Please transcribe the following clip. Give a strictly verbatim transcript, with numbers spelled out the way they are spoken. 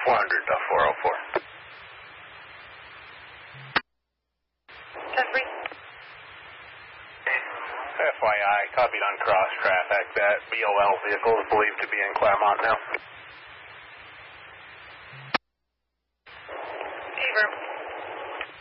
four hundred to four oh four. ten three. F Y I, copied on cross traffic. That B O L vehicle is believed to be in Claremont now.